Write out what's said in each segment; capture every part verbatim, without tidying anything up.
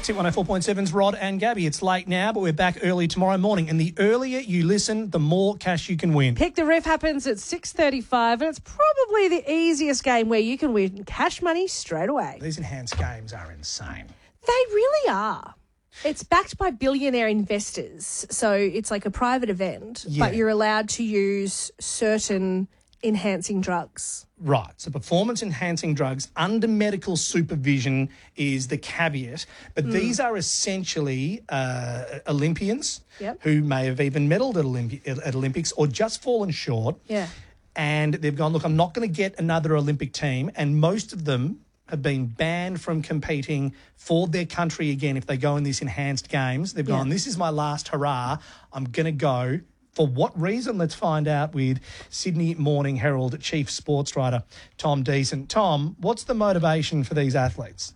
Tip one oh four point seven's Rod and Gabby. It's late now, but we're back early tomorrow morning. And the earlier you listen, the more cash you can win. Pick the Ref happens at six thirty-five, and it's probably the easiest game where you can win cash money straight away. These enhanced games are insane. They really are. It's backed by billionaire investors, so it's like a private event, Yeah. but you're allowed to use certain enhancing drugs. Right. So performance-enhancing drugs under medical supervision is the caveat. But Mm. these are essentially uh, Olympians Yep. who may have even medalled at, Olympi- at Olympics or just fallen short. Yeah. And they've gone, look, I'm not going to get another Olympic team. And most of them have been banned from competing for their country again if they go in these enhanced games. They've Yeah. gone, this is my last hurrah. I'm going to go. For what reason? Let's find out with Sydney Morning Herald chief sports writer Tom Decent. Tom, what's the motivation for these athletes?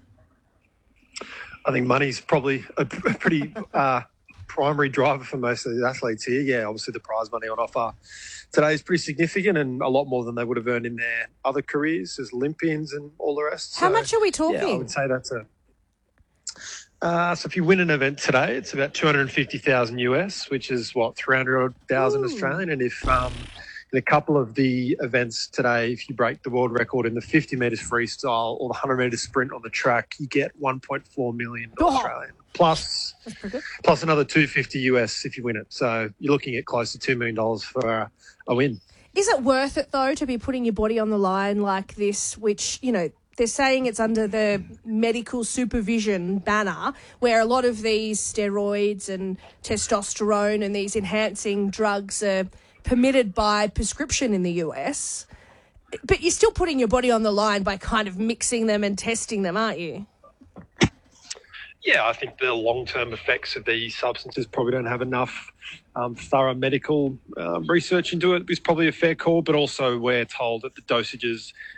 I think money's probably a p- pretty uh, primary driver for most of these athletes here. Yeah, obviously the prize money on offer today is pretty significant and a lot more than they would have earned in their other careers as Olympians and all the rest. How So, much are we talking? Yeah, I would say that's a... Uh, so if you win an event today, it's about two hundred fifty thousand U S, which is what, three hundred thousand Australian. And if um, in a couple of the events today, if you break the world record in the fifty metres freestyle or the one hundred metres sprint on the track, you get one point four million Oh. Australian. Plus, That's pretty good. plus another two hundred fifty U S if you win it. So you're looking at close to two million dollars for a, a win. Is it worth it, though, to be putting your body on the line like this, which, you know, they're saying it's under the medical supervision banner, where a lot of these steroids and testosterone and these enhancing drugs are permitted by prescription in the U S, but you're still putting your body on the line by kind of mixing them and testing them, aren't you? Yeah, I think the long-term effects of these substances probably don't have enough um, thorough medical um, research into it. It's probably a fair call, but also we're told that the dosages